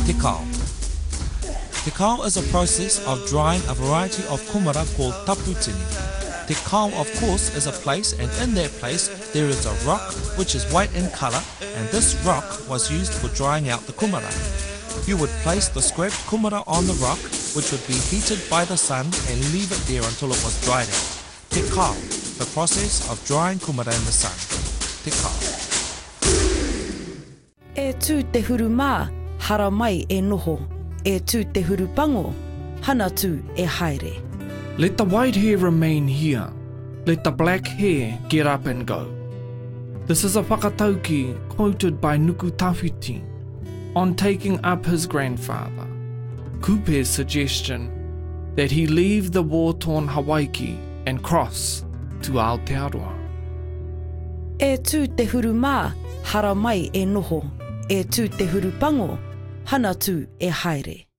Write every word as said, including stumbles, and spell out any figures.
Te kao. Te kao is a process of drying a variety of kumara called taputini. Te kao, of course, is a place, and in that place there is a rock which is white in colour, and this rock was used for drying out the kumara. You would place the scraped kumara on the rock, which would be heated by the sun, and leave it there until it was dried out. Te kao, the process of drying kumara in the sun. Te kao. E tū te huru mā, hara mai e noho. E tū te huru pango, hana tū e haere. Let the white hair remain here. Let the black hair get up and go. This is a whakatauki quoted by Nuku Tawhiti on taking up his grandfather, Kupe's suggestion that he leave the war-torn Hawaii and cross to Aotearoa. E tū te huru mā, hara mai e noho. E tū te huru pango, hana tū e haere.